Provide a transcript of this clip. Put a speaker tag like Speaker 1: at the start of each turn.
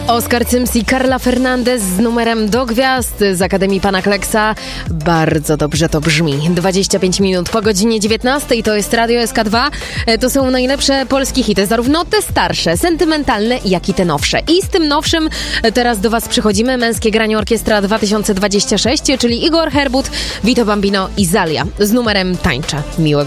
Speaker 1: Oskar Cyms i Carla Fernandez z numerem Do Gwiazd z Akademii Pana Kleksa. Bardzo dobrze to brzmi. 25 minut po godzinie 19. To jest Radio SK2. To są najlepsze polskie hity, zarówno te starsze, sentymentalne, jak i te nowsze. I z tym nowszym teraz do Was przychodzimy. Męskie granie Orkiestra 2026, czyli Igor Herbut, Vito Bambino i Zalia z numerem Tańczę. Miłego